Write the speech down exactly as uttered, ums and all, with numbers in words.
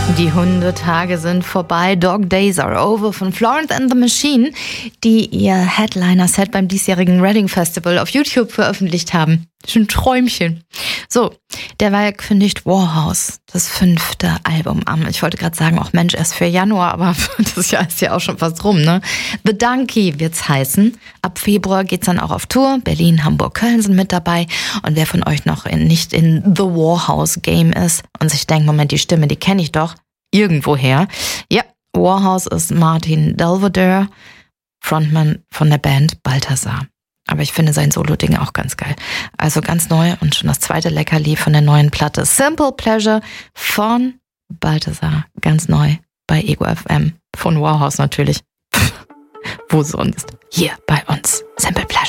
Die Hundetage sind vorbei. Dog Days are over von Florence and the Machine, die ihr Headliner-Set beim diesjährigen Reading Festival auf YouTube veröffentlicht haben. Schon ein Träumchen. So, derweil kündigt Warhouse das fünfte Album an. Ich wollte gerade sagen, auch Mensch, erst für Januar, aber das Jahr ist ja auch schon fast rum, ne? The Donkey wird's heißen. Ab Februar geht's dann auch auf Tour. Berlin, Hamburg, Köln sind mit dabei. Und wer von euch noch in, nicht in The Warhouse Game ist und sich denkt, Moment, die Stimme, die kenne ich doch irgendwoher. Ja, Warhouse ist Martin Delvedere, Frontman von der Band Balthasar. Aber ich finde sein Solo-Ding auch ganz geil. Also ganz neu und schon das zweite Leckerli von der neuen Platte Simple Pleasure von Balthasar. Ganz neu bei Ego F M. Von Warhouse natürlich. Wo sonst? Hier bei uns. Simple Pleasure.